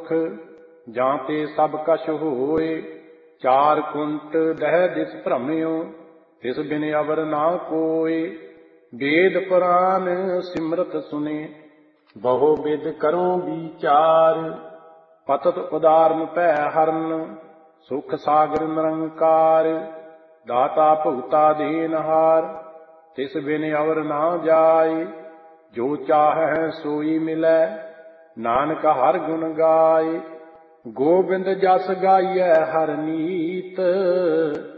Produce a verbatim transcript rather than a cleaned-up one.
ਸੁਖ, ਜਾਂ ਤੇ ਸਭ ਕਛ ਹੋਏ। ਚਾਰ ਕੁੰਟ ਦਹਿ ਦਿਸ ਭ੍ਰਮਿਓ, ਤਿਸ ਬਿਨ ਅਵਰ ਨਾ ਕੋਇ। ਵੇਦ ਪੁਰਾਨ ਸਿਮਰਤ ਸੁਨੇ, ਬਹੁ ਬਿਦ ਕਰੋ ਵਿਚਾਰ। ਪਤਤ ਉਦਾਰਨ ਭੈ ਹਰਨ, ਸੁਖ ਸਾਗਰ ਨਿਰੰਕਾਰ। ਦਾਤਾ ਭੁਗਤਾ ਦੇਨਹਾਰ, ਤਿਸ ਬਿਨ ਅਵਰ ਨਾ ਜਾਇ। ਜੋ ਚਾਹੈ ਸੋਈ ਮਿਲੈ, ਨਾਨਕ ਹਰਿ ਗੁਣ ਗਾਇ। ਗੋਬਿੰਦ ਜਸ ਗਾਈਐ ਹਰ ਨੀਤ,